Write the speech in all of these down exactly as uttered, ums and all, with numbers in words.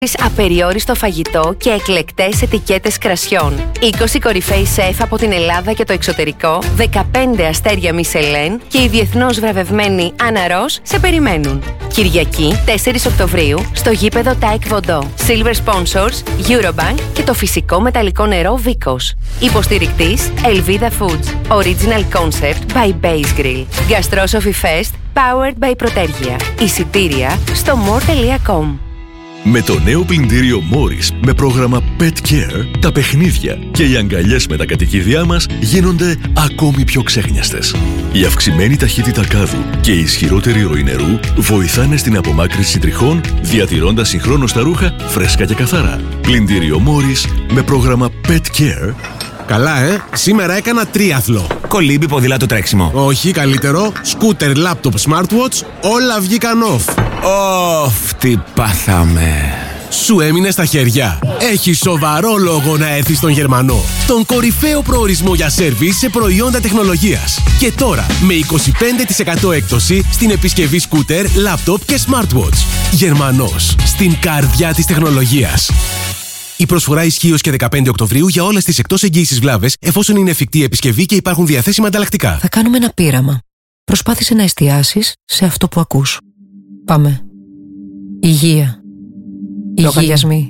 Απεριόριστο φαγητό και εκλεκτές ετικέτες κρασιών. είκοσι κορυφαίοι σεφ από την Ελλάδα και το εξωτερικό, δεκαπέντε αστέρια Μισελέν και η διεθνώς βραβευμένη Άννα Ros σε περιμένουν. Κυριακή, τέσσερις Οκτωβρίου, στο γήπεδο Τάικ Βοντό. Silver Sponsors, Eurobank και το φυσικό μεταλλικό νερό Βίκος. Υποστηρικτής, Elvida Foods. Original Concept by Base Grill. Gastrosophy Fest, powered by Protergia. Εισιτήρια στο more τελεία com. Με το νέο πλυντήριο Morris με πρόγραμμα Pet Care, τα παιχνίδια και οι αγκαλιές με τα κατοικίδια μας γίνονται ακόμη πιο ξέχνιαστες. Η αυξημένη ταχύτητα κάδου και η ισχυρότερη ροή νερού βοηθάνε στην απομάκρυνση τριχών, διατηρώντας συγχρόνως τα ρούχα φρέσκα και καθαρά. Πλυντήριο Morris με πρόγραμμα Pet Care. Καλά, ε! Σήμερα έκανα τρίαθλο. Κολύμπι, ποδήλατο, τρέξιμο. Όχι, καλύτερο. Σκούτερ, λάπτοπ, smartwatch, όλα βγήκαν off. Ωφ, τι πάθαμε. Σου έμεινε στα χέρια. Έχει σοβαρό λόγο να έρθεις στον Γερμανό. Τον κορυφαίο προορισμό για σέρβις σε προϊόντα τεχνολογίας. Και τώρα με είκοσι πέντε τοις εκατό έκπτωση στην επισκευή σκούτερ, λάπτοπ και smartwatch. Γερμανός, στην καρδιά της τεχνολογίας. Η προσφορά ισχύει ως και δεκαπέντε Οκτωβρίου για όλες τις εκτός εγγύησης βλάβες, εφόσον είναι εφικτή η επισκευή και υπάρχουν διαθέσιμα ανταλλακτικά. Θα κάνουμε ένα πείραμα. Προσπάθησε να εστιάσεις σε αυτό που ακούς. Πάμε. Υγεία. Λογαριασμοί.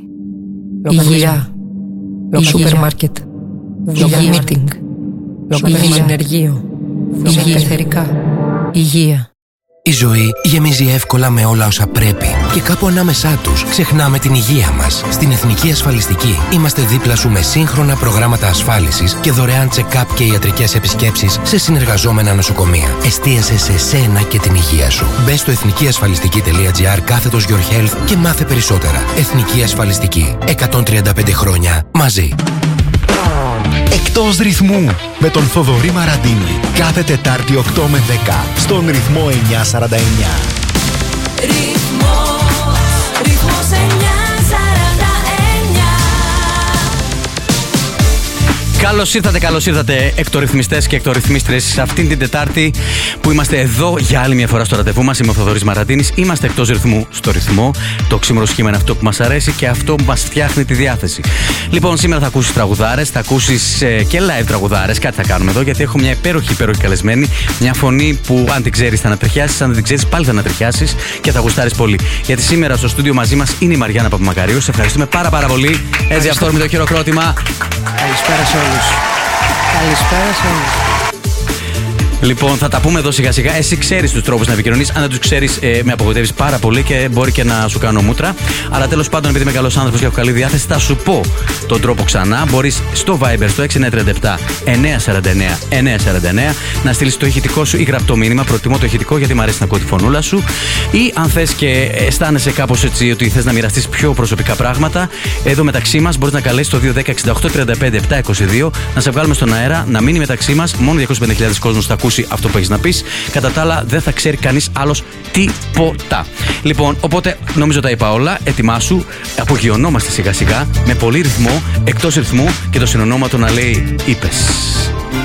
Υγεία. Σούπερ μάρκετ. Υγεία μίτινγκ. Υγεία ενεργείο. Υγεία εθερικά. Υγεία. Η ζωή γεμίζει εύκολα με όλα όσα πρέπει και κάπου ανάμεσά τους ξεχνάμε την υγεία μας. Στην Εθνική Ασφαλιστική είμαστε δίπλα σου με σύγχρονα προγράμματα ασφάλισης και δωρεάν check-up και ιατρικές επισκέψεις σε συνεργαζόμενα νοσοκομεία. Εστίασε σε σένα και την υγεία σου. Μπες στο εθνικιασφαλιστική.gr κάθετος Your Health και μάθε περισσότερα. Εθνική Ασφαλιστική. εκατόν τριάντα πέντε χρόνια μαζί. Εκτός ρυθμού με τον Θοδωρή Μαραντίνη κάθε Τετάρτη οκτώ με δέκα στον ρυθμό εννιακόσια σαράντα εννιά. Ρυθμός, ρυθμός εννιακόσια σαράντα εννιά. Καλώς ήρθατε, καλώς ήρθατε εκτορυθμιστές και εκτορυθμίστρες σε αυτήν την Τετάρτη που είμαστε εδώ για άλλη μια φορά στο ραντεβού μας. Είμαι ο Θοδωρής Μαραντίνης. Είμαστε εκτός ρυθμού στο ρυθμό. Το οξύμορο σχήμα είναι αυτό που μας αρέσει και αυτό που μας φτιάχνει τη διάθεση. Λοιπόν, σήμερα θα ακούσεις τραγουδάρες, θα ακούσεις ε, και live τραγουδάρες. Κάτι θα κάνουμε εδώ γιατί έχω μια υπέροχη, υπέροχη καλεσμένη. Μια φωνή που αν την ξέρεις θα ανατριχιάσεις, αν δεν την ξέρεις πάλι θα ανατριχιάσεις και θα γουστάρεις πολύ. Γιατί σήμερα στο στούντιο μαζί μας είναι η Μαριάννα Παπαμακαρίου. Σε ευχαριστούμε πάρα πάρα πολύ. Έτσι, αυτό με το χειροκρότημα. Καλησπέρα σε όλους. Καλησπέρα σε όλους. Λοιπόν, θα τα πούμε εδώ σιγά σιγά. Εσύ ξέρεις τους τρόπους να επικοινωνείς. Αν δεν τους ξέρεις, ε, με απογοητεύεις πάρα πολύ και μπορεί και να σου κάνω μούτρα. Αλλά τέλος πάντων, επειδή είμαι καλός άνθρωπος και έχω καλή διάθεση, θα σου πω τον τρόπο ξανά. Μπορείς στο Viber στο έξι εννιά τρία επτά εννιά τέσσερα εννιά εννιά τέσσερα εννιά να στείλεις το ηχητικό σου ή γραπτό μήνυμα. Προτιμώ το ηχητικό γιατί μου αρέσει να ακούω τη φωνούλα σου. Ή αν θες και αισθάνεσαι κάπως έτσι ότι θες να μοιραστείς πιο προσωπικά πράγματα, εδώ μεταξύ μας μπορείς να καλέσεις το δύο ένα μηδέν εξήντα οκτώ τριάντα πέντε επτακόσια είκοσι δύο να σε βγάλουμε στον αέρα, να μείνει μεταξύ μας. Μόνο διακόσιες πενήντα χιλιάδες κόσμος θα ακούσει αυτό που έχεις να πεις. Κατά τα άλλα, δεν θα ξέρει κανείς άλλος τίποτα. Λοιπόν, οπότε νομίζω τα είπα όλα. Ετοιμάσου. Απογειωνόμαστε σιγά σιγά με πολύ ρυθμό, εκτός ρυθμού και το συνονόματο να λέει είπες.